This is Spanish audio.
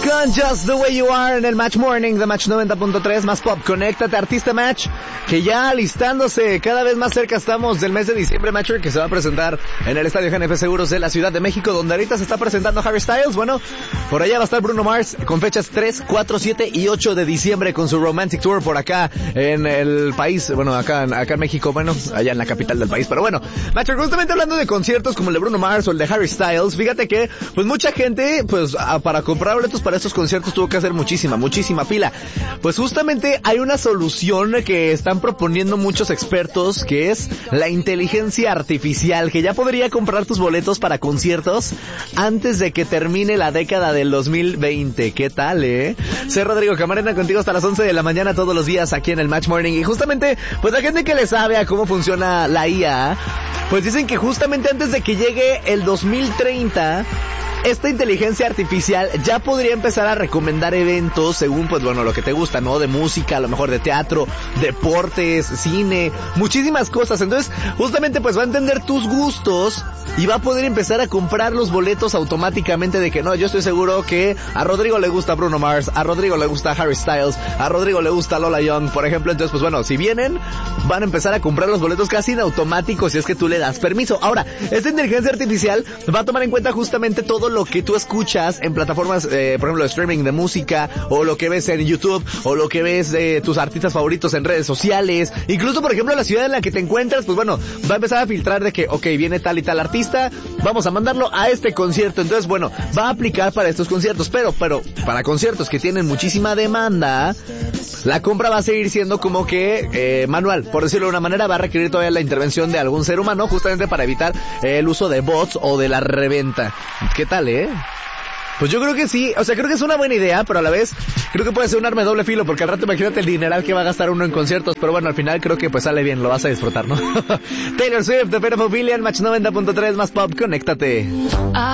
con Just the Way You Are en el Match Morning de Match 90.3 más Pop. Conéctate, artista Match, que ya alistándose, cada vez más cerca estamos del mes de diciembre, Matcher, que se va a presentar en el Estadio GNP Seguros de la Ciudad de México, donde ahorita se está presentando Harry Styles. Bueno, por allá va a estar Bruno Mars con fechas 3, 4, 7 y 8 de diciembre con su Romantic Tour por acá en el país, bueno, acá en México, bueno, allá en la capital del país. Pero bueno, Matcher, justamente hablando de conciertos como el de Bruno Mars o el de Harry Styles, fíjate que pues mucha gente, pues para comprar boletos para estos conciertos tuvo que hacer muchísima fila. Pues justamente hay una solución que están proponiendo muchos expertos, que es la inteligencia artificial, que ya podría comprar tus boletos para conciertos antes de que termine la década del 2020. ¿Qué tal, Soy Rodrigo Camarena, contigo hasta las 11 de la mañana todos los días aquí en el Match Morning. Y justamente, pues la gente que le sabe a cómo funciona la IA, pues dicen que justamente antes de que llegue el 2030, esta inteligencia artificial ya podría empezar a recomendar eventos según, pues bueno, lo que te gusta, ¿no? De música, a lo mejor de teatro, deportes, cine, muchísimas cosas. Entonces, justamente pues va a entender tus gustos y va a poder empezar a comprar los boletos automáticamente de que no, yo estoy seguro que a Rodrigo le gusta Bruno Mars, a Rodrigo le gusta Harry Styles, a Rodrigo le gusta Lola Young, por ejemplo. Entonces, pues bueno, si vienen, van a empezar a comprar los boletos casi en automático si es que tú le das permiso. Ahora, esta inteligencia artificial va a tomar en cuenta justamente todo lo que tú escuchas en plataformas, por ejemplo, de streaming de música, o lo que ves en YouTube, o lo que ves de tus artistas favoritos en redes sociales. Incluso, por ejemplo, la ciudad en la que te encuentras, pues bueno, va a empezar a filtrar de que, ok, viene tal y tal artista, vamos a mandarlo a este concierto. Entonces, bueno, va a aplicar para estos conciertos, pero para conciertos que tienen muchísima demanda, la compra va a seguir siendo como que manual, por decirlo de una manera. Va a requerir todavía la intervención de algún ser humano, justamente para evitar el uso de bots o de la reventa. ¿Qué tal, Pues yo creo que sí, o sea, creo que es una buena idea, pero a la vez creo que puede ser un arma de doble filo, porque al rato imagínate el dineral que va a gastar uno en conciertos. Pero bueno, al final creo que pues sale bien, lo vas a disfrutar, ¿no? Taylor Swift, de Pedophilian, Match 90.3 más Pop, conéctate.